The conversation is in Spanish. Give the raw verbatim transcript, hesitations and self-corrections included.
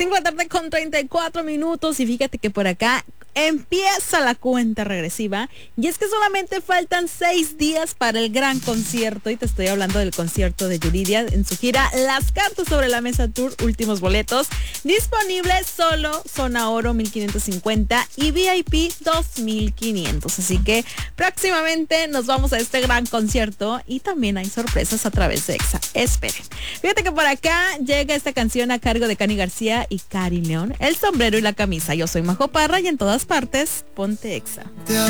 cinco de la tarde con treinta y cuatro minutos y fíjate que por acá empieza la cuenta regresiva y es que solamente faltan seis días para el gran concierto y te estoy hablando del concierto de Yuridia en su gira Las Cartas sobre la Mesa Tour, últimos boletos disponibles, solo Zona Oro mil quinientos cincuenta y V I P dos mil quinientos, así que próximamente nos vamos a este gran concierto y también hay sorpresas a través de Exa. Esperen. Fíjate que por acá llega esta canción a cargo de Cani García y Cari León, El sombrero y la camisa. Yo soy Majo Parra y en todas partes, ponte Exa.